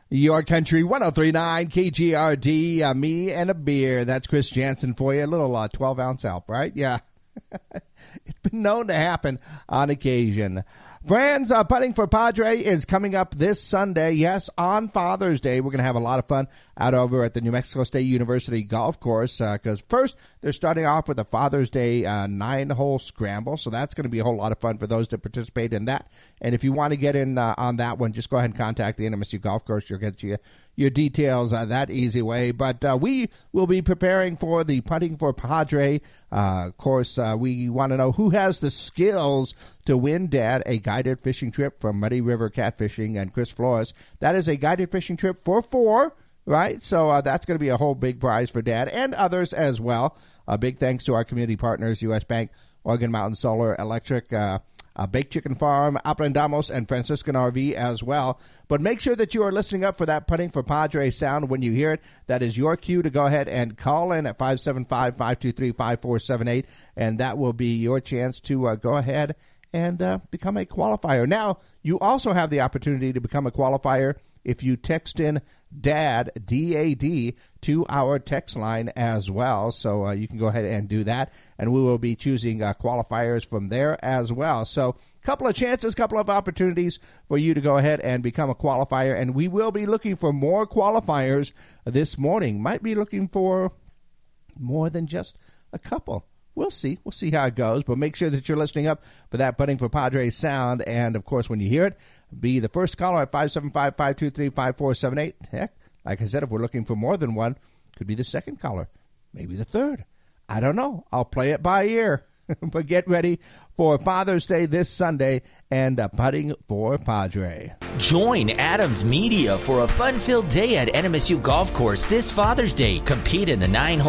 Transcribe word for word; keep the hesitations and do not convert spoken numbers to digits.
Your Country one oh three point nine K G R D, uh, me and a beer. That's Chris Jansen for you. A little uh, twelve-ounce help, right? Yeah. It's been known to happen on occasion. Friends, uh, Putting for Padre is coming up this Sunday. Yes, on Father's Day. We're going to have a lot of fun out over at the New Mexico State University Golf Course because uh, first, they're starting off with a Father's Day uh, nine-hole scramble, so that's going to be a whole lot of fun for those that participate in that. And if you want to get in uh, on that one, just go ahead and contact the N M S U Golf Course. You'll get you your details uh, that easy way. But uh, we will be preparing for the Putting for Padre. Uh, of course, uh, we want to know who has the skills to win Dad a guided fishing trip from Muddy River Catfishing and Chris Flores. That is a guided fishing trip for four, right? So uh, that's going to be a whole big prize for Dad and others as well. A big thanks to our community partners, U S Bank, Oregon Mountain Solar Electric, uh, Uh, Baked Chicken Farm, Aprendamos, and Franciscan R V as well. But make sure that you are listening up for that Putting for Padre sound when you hear it. That is your cue to go ahead and call in at five seven five, five two three, five four seven eight, and that will be your chance to uh, go ahead and uh, become a qualifier. Now, you also have the opportunity to become a qualifier if you text in DAD, D A D, to our text line as well. So uh, you can go ahead and do that, and we will be choosing uh, qualifiers from there as well. So a couple of chances, a couple of opportunities for you to go ahead and become a qualifier, and we will be looking for more qualifiers this morning. Might be looking for more than just a couple. We'll see. We'll see how it goes, but make sure that you're listening up for that Putting for Padres sound, and, of course, when you hear it, be the first caller at five seven five, five two three, five four seven eight. Heck, like I said, if we're looking for more than one, could be the second caller, maybe the third. I don't know. I'll play it by ear. But get ready for Father's Day this Sunday and uh, Putting for Padre. Join Adams Media for a fun-filled day at N M S U Golf Course this Father's Day. Compete in the nine-hole